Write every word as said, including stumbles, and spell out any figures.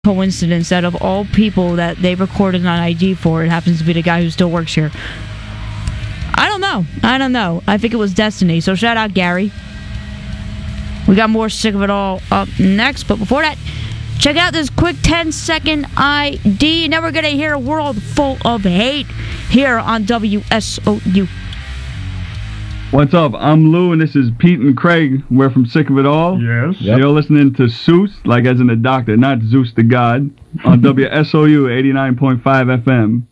coincidence that of all people that they recorded an I D for, it happens to be the guy who still works here. I don't know. I don't know. I think it was destiny. So shout out, Gary. We got more Sick of It All up next. But before that, check out this quick ten second I D. Now we're going to hear a world full of hate here on W S O U. What's up? I'm Lou, and this is Pete and Craig. We're from Sick of It All. Yes. Yep. You're listening to Zeus, like as in the doctor, not Zeus the God, on W S O U eighty-nine point five F M.